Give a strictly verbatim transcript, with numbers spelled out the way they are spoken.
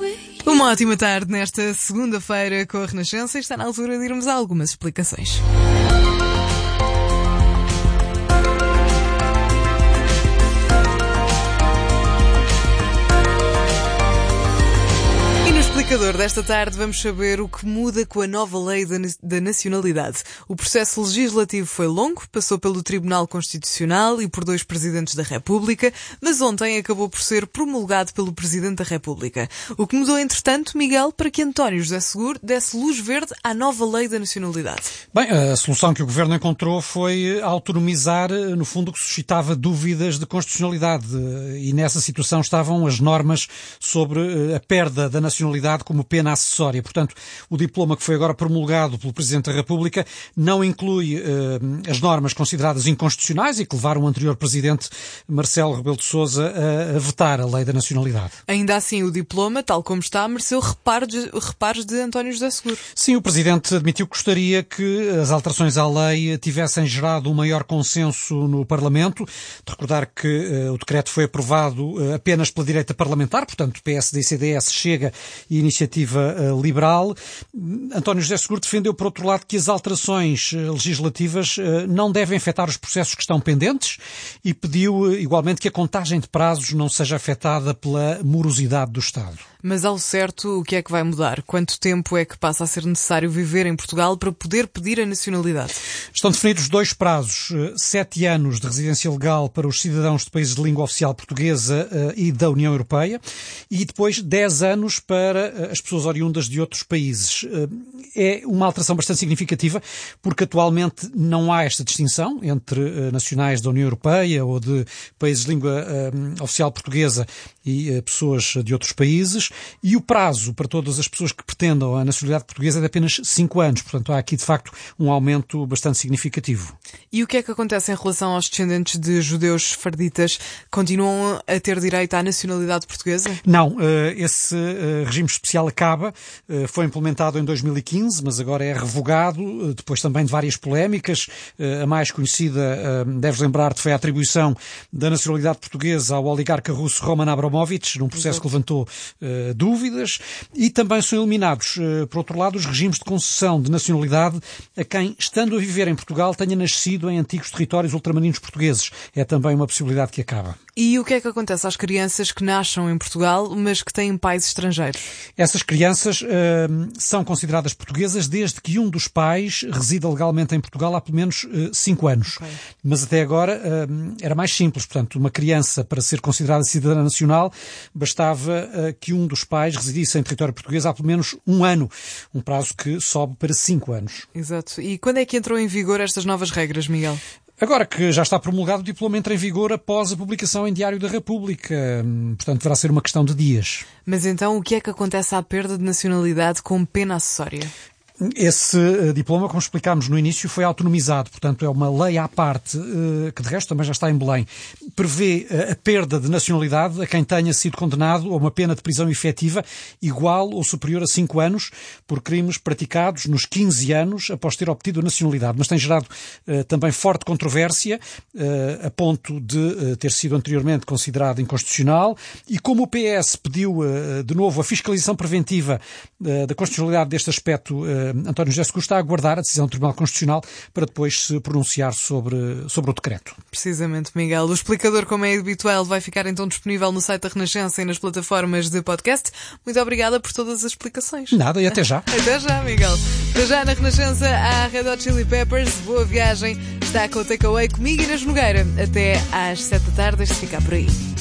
Uma ótima tarde nesta segunda-feira com a Renascença e está na altura de irmos a algumas explicações. No explicador desta tarde vamos saber o que muda com a nova lei da, da nacionalidade. O processo legislativo foi longo, passou pelo Tribunal Constitucional e por dois Presidentes da República, mas ontem acabou por ser promulgado pelo Presidente da República. O que mudou, entretanto, Miguel, para que António José Seguro desse luz verde à nova lei da nacionalidade? Bem, a solução que o Governo encontrou foi autonomizar, no fundo, o que suscitava dúvidas de constitucionalidade. E nessa situação estavam as normas sobre a perda da nacionalidade como pena acessória. Portanto, o diploma que foi agora promulgado pelo Presidente da República não inclui uh, as normas consideradas inconstitucionais e que levaram o anterior Presidente Marcelo Rebelo de Sousa a, a vetar a lei da nacionalidade. Ainda assim, o diploma, tal como está, mereceu reparo de, reparos de António José Seguro. Sim, o Presidente admitiu que gostaria que as alterações à lei tivessem gerado um maior consenso no Parlamento. De recordar que uh, o decreto foi aprovado uh, apenas pela direita parlamentar, portanto, P S D e C D S, Chega e Iniciativa uh, Liberal. António José Seguro defendeu, por outro lado, que as alterações uh, legislativas uh, não devem afetar os processos que estão pendentes e pediu, uh, igualmente, que a contagem de prazos não seja afetada pela morosidade do Estado. Mas, ao certo, o que é que vai mudar? Quanto tempo é que passa a ser necessário viver em Portugal para poder pedir a nacionalidade? Estão definidos dois prazos. Sete anos de residência legal para os cidadãos de países de língua oficial portuguesa uh, e da União Europeia e depois dez anos para as pessoas oriundas de outros países. Uh, é uma alteração bastante significativa porque atualmente não há esta distinção entre uh, nacionais da União Europeia ou de países de língua uh, oficial portuguesa e uh, pessoas de outros países. E o prazo para todas as pessoas que pretendam a nacionalidade portuguesa é de apenas cinco anos. Portanto, há aqui, de facto, um aumento bastante significativo. E o que é que acontece em relação aos descendentes de judeus sefarditas? Continuam a ter direito à nacionalidade portuguesa? Não. Esse regime especial acaba. Foi implementado em dois mil e quinze, mas agora é revogado, depois também de várias polémicas. A mais conhecida, deves lembrar-te, foi a atribuição da nacionalidade portuguesa ao oligarca russo Roman Abramovich, num processo Exato. que levantou dúvidas, e também são eliminados, por outro lado, os regimes de concessão de nacionalidade a quem, estando a viver em Portugal, tenha nascido em antigos territórios ultramarinos portugueses. É também uma possibilidade que acaba. E o que é que acontece às crianças que nascem em Portugal, mas que têm pais estrangeiros? Essas crianças uh, são consideradas portuguesas desde que um dos pais resida legalmente em Portugal há pelo menos uh, cinco anos. Okay. Mas até agora uh, era mais simples. Portanto, uma criança, para ser considerada cidadã nacional, bastava uh, que um dos pais residisse em território português há pelo menos um ano. Um prazo que sobe para cinco anos. Exato. E quando é que entrou em vigor estas novas regras, Miguel? Agora que já está promulgado, o diploma entra em vigor após a publicação em Diário da República. Portanto, deverá ser uma questão de dias. Mas então, o que é que acontece à perda de nacionalidade com pena acessória? Esse uh, diploma, como explicámos no início, foi autonomizado. Portanto, é uma lei à parte, uh, que de resto também já está em Belém. Prevê uh, a perda de nacionalidade a quem tenha sido condenado a uma pena de prisão efetiva igual ou superior a cinco anos por crimes praticados nos quinze anos após ter obtido a nacionalidade. Mas tem gerado uh, também forte controvérsia, uh, a ponto de uh, ter sido anteriormente considerado inconstitucional. E como o P S pediu uh, de novo a fiscalização preventiva uh, da constitucionalidade deste aspecto, uh, António José Seguro está a aguardar a decisão do Tribunal Constitucional para depois se pronunciar sobre, sobre o decreto. Precisamente, Miguel. O explicador, como é habitual, vai ficar então disponível no site da Renascença e nas plataformas de podcast. Muito obrigada por todas as explicações. Nada, e até já. Até já, Miguel. Até já na Renascença, a Red Hot Chili Peppers. Boa viagem. Está com o Takeaway comigo, Inês Nogueira. Até às sete da tarde. Deixe-se ficar por aí.